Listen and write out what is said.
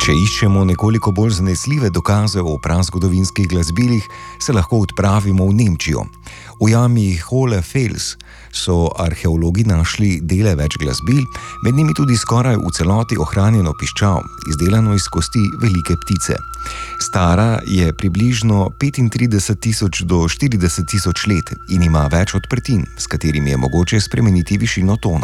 Če iščemo nekoliko bolj zanesljive dokaze o prazgodovinskih glasbilih, se lahko odpravimo v Nemčijo. V jami Hohle Fels so arheologi našli dele več glasbil, med njimi tudi skoraj v celoti ohranjeno piščal, izdelano iz kosti velike ptice. Stara je približno 35.000 do 40.000 let in ima več odprtin, s katerimi je mogoče spremeniti višino tona.